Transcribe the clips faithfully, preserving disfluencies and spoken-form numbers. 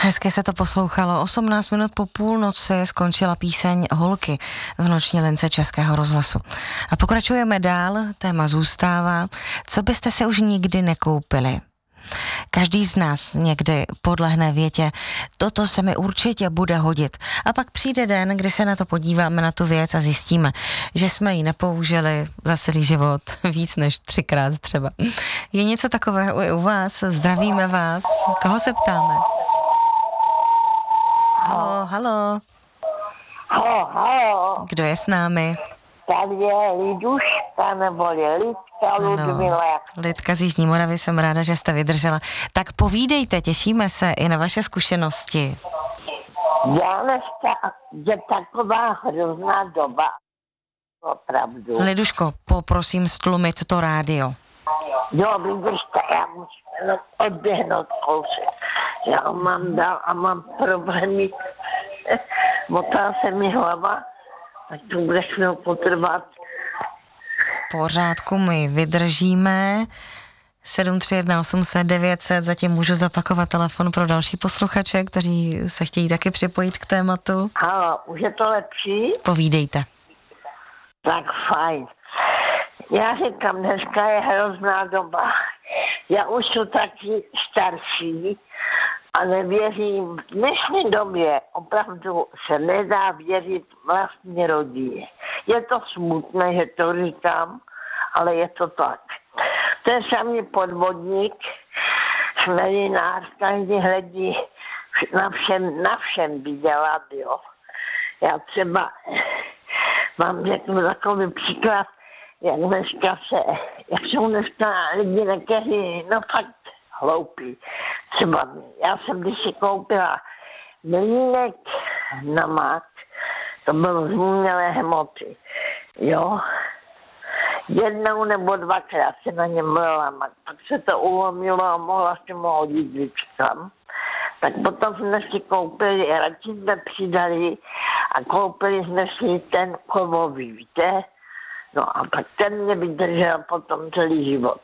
Hezky se to poslouchalo. osmnáct minut po půlnoci skončila píseň Holky v noční lince Českého rozhlasu. A pokračujeme dál, téma zůstává. Co byste se už nikdy nekoupili? Každý z nás někdy podlehne větě, toto se mi určitě bude hodit. A pak přijde den, kdy se na to podíváme, na tu věc a zjistíme, že jsme ji nepoužili za celý život víc než třikrát třeba. Je něco takového i u vás? Zdravíme vás. Koho se ptáme? Halo, halo. Halo, halo. Kdo je s námi? Tady je Liduška, nebo je Lidka, Ludmila. Lidka z Jižní Moravy, jsem ráda, že jste vydržela. Tak povídejte, těšíme se i na vaše zkušenosti. Já dneska je taková hrozná doba. Opravdu. Liduško, poprosím stlumit to rádio. Jo, vydržte, já musím odběhnout kousek. Já mám dál a mám problémy. Motá se mi hlava, tak to bude chvíli potrvat. V pořádku, my vydržíme. sedm tři jedna osm set devět set, zatím můžu zapakovat telefon pro další posluchače, kteří se chtějí taky připojit k tématu. Halo, už je to lepší? Povídejte. Tak fajn. Já říkám, dneska je hrozná doba. Já už jsem taky starší a nevěřím. V dnešní době opravdu se nedá věřit vlastní rodině. Je to smutné, že to říkám, ale je to tak. To je samý podvodník, šmelinář, každý hledí na všem, na všem viděla, jo. Já třeba vám řeknu takový příklad, jak dneska se, jak jsou dneska lidi někteří, no fakt hloupí. Třeba já jsem když si koupila mlýnek na mák, to bylo z umělé hmoty, jo. Jednou nebo dvakrát se na něm mlela mak, pak se to ulomilo a mohla jsem ho hodit vždyckam. Tak potom jsme si koupili, radši jsme přidali a koupili jsme si ten kovový, víte? No a pak ten mě vydržel potom celý život.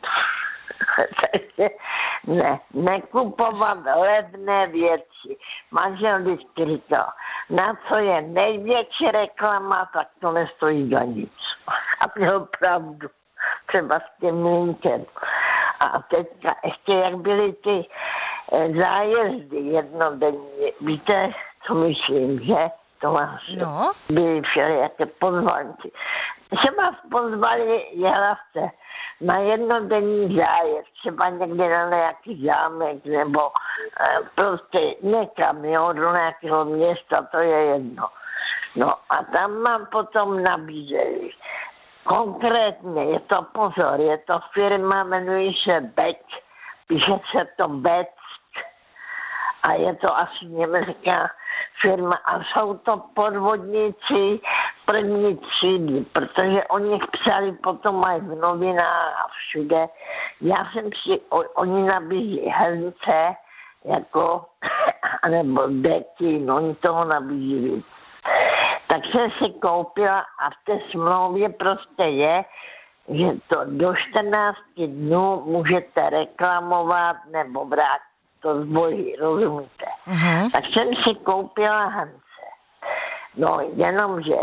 Takže ne, nekupovat levné věci. Manžel vždycky říkal, na co je největší reklama, tak to nestojí za nic. A měl pravdu, třeba s tím mlínkem. A teďka ještě jak byly ty zájezdy jednodenní, víte, co myslím, že? To vás no. Byly všelijaké pozvanky. Že vás pozvali, jela jste na jednodenní zájezd, třeba někde na nějaký zámek, nebo e, prostě někam, jo, do nějakého města, to je jedno. No a tam mám potom nabízeli. Konkrétně je to pozor, je to firma, jmenuje se Beck, píše se to Beck a je to asi německá firma a jsou to podvodníci první třídy, protože o nich psali potom mají v novinách a všude. Já jsem si, o, oni nabízí hrnce, jako, nebo deky, no oni toho nabízí víc. Tak jsem si koupila a v té smlouvě prostě je, že to do čtrnácti dnů můžete reklamovat nebo vrátit to zboží, rozumíte? Uh-huh. Tak jsem si koupila hrnce. No, jenomže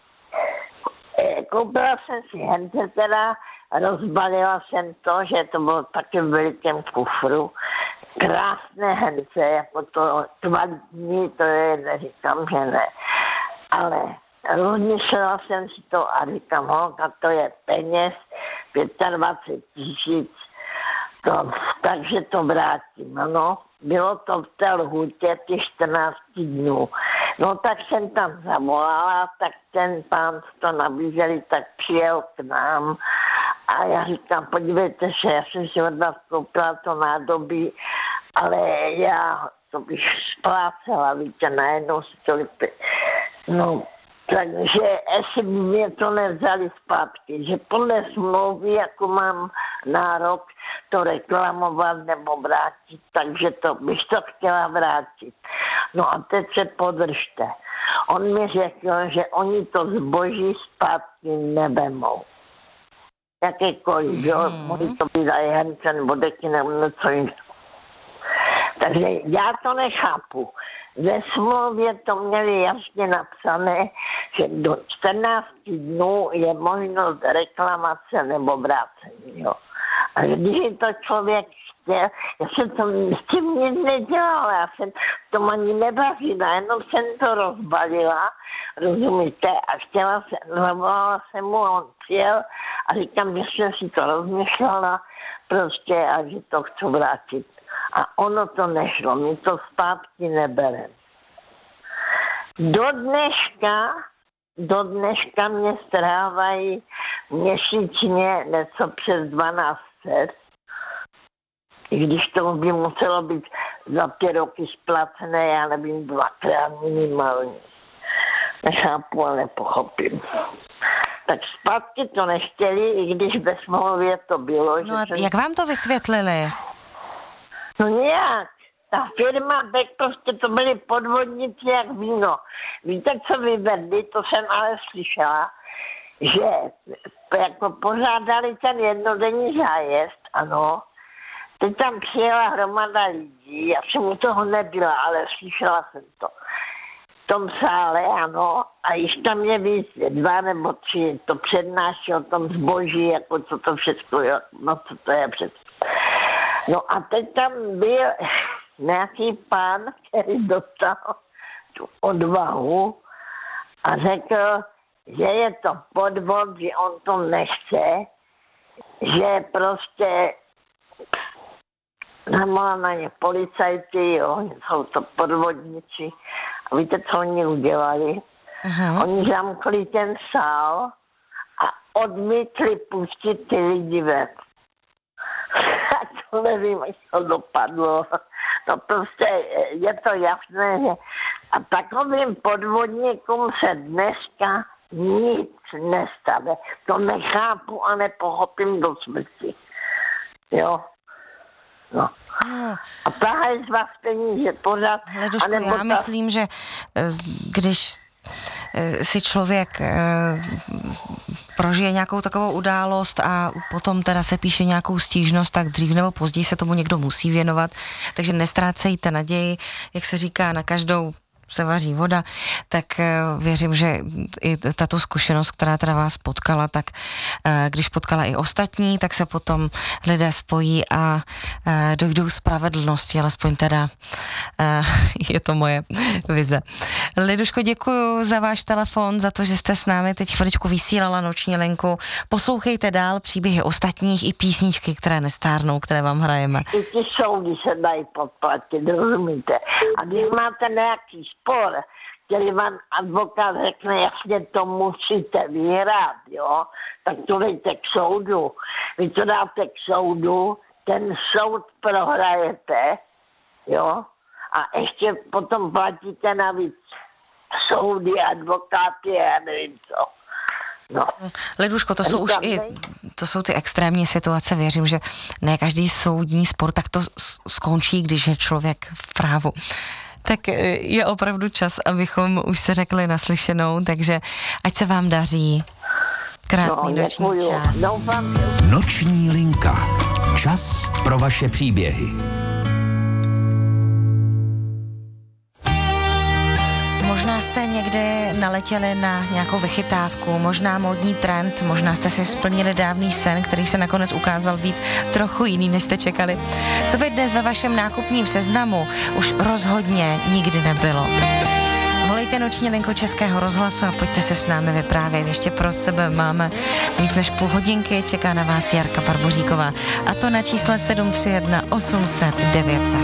koupila jsem si hrnce teda, rozbalila jsem to, že to bylo taky v velikém kufru. Krásné hrnce, jako to kvalitní, to je, neříkám, že ne. Ale rozmyslela jsem si to a říkám, holka, to je peněz, dvacet pět tisíc, to, takže to vrátím, ano. Bylo to v té lhůtě těch čtrnácti dnů. No tak jsem tam zavolala, tak ten pán, co to nabízeli, tak přijel k nám a já říkám, podívejte se, já jsem si od vás koupila to nádobí, ale já to bych splácela, víte, najednou si to lípe. No, takže jestli by mě to nevzali zpátky, že podle smlouvy, jako mám nárok to reklamovat nebo vrátit, takže to bych to chtěla vrátit. No a teď se podržte. On mi řekl, že oni to zboží zpátky nevemou. Jakékoliv, jo, může to být aj hrnce nebo deky nebo něco jiného. Takže já to nechápu. Ve smlouvě to měli jasně napsané, že do čtrnácti dnů je možnost reklamace nebo vrácení. Jo. A když je to člověk chtěl, já jsem to s tím nic nedělala, já jsem to ani nebavila, jenom jsem to rozbalila, rozumíte, a chtěla jsem, zavolala jsem mu, on přijel a říkám, že jsem si to rozmyšlela prostě a že to chci vrátit. A ono to nešlo, my to zpátky nebereme. Do dneška, do dneška mě strávají měsíčně něco přes dvanáct set, i když to by muselo být za ty roky splacené, já nevím, dvakrát minimálně. Nechápu a nepochopím. Tak zpátky to nechtěli, i když ve smlouvě to bylo. No a jsem... jak vám to vysvětlili? No nějak. Ta firma Beck, prostě to byly podvodníci jak víno. Víte, co vyvedli, to jsem ale slyšela, že jako pořádali ten jednodenní zájezd, ano. Teď tam přijela hromada lidí, já jsem u toho nebyla, ale slyšela jsem to. V tom sále, ano, a již tam je víc, dva nebo tři, to přednáší o tom zboží, jako co to všechno, no co to je všechno. No a teď tam byl nějaký pán, který dostal tu odvahu a řekl, že je to podvod, že on to nechce, že prostě namohla na ně policajty, jo, jsou to podvodníci. A víte, co oni udělali? Aha. Oni zamkli ten sál a odmítli pustit ty lidi ven. A to nevím, jak to dopadlo. No prostě je to jasné, že a takovým podvodníkům se dneska nic nestane. To nechápu a nepochopím do smrti. Jo. No. No. A tahají z vás peníze pořád. Leduško, já ta... myslím, že když si člověk prožije nějakou takovou událost a potom teda se píše nějakou stížnost, tak dřív nebo později se tomu někdo musí věnovat, takže nestrácejte naději, jak se říká, na každou se vaří voda, tak věřím, že i tato zkušenost, která teda vás potkala, tak když potkala i ostatní, tak se potom lidé spojí a dojdou spravedlnosti, alespoň teda je to moje vize. Liduško, děkuji za váš telefon, za to, že jste s námi teď chviličku vysílala noční linku. Poslouchejte dál příběhy ostatních i písničky, které nestárnou, které vám hrajeme. I ty soudy se dají podplatit, rozumíte? A když máte nějaký spor, který vám advokát řekne, jasně to musíte vyhrát, jo, tak to dejte k soudu. Vy to dáte k soudu, ten soud prohrajete, jo, a ještě potom platíte navíc soudy, advokáty, já nevím co. No. Liduško, to jsou už i, to jsou ty extrémní situace, věřím, že ne každý soudní spor tak to skončí, když je člověk v právu. Tak je opravdu čas, abychom už se řekli naslyšenou, takže ať se vám daří. Krásný no, noční děkuju. Čas. Noční linka. Čas pro vaše příběhy. Možná jste někdy naletěli na nějakou vychytávku, možná módní trend, možná jste si splnili dávný sen, který se nakonec ukázal být trochu jiný, než jste čekali. Co by dnes ve vašem nákupním seznamu už rozhodně nikdy nebylo. Volejte noční linku Českého rozhlasu a pojďte se s námi vyprávět. Ještě pro sebe máme víc než půl hodinky, čeká na vás Jarka Barboříková. A to na čísle sedm tři jedna osm set devět set.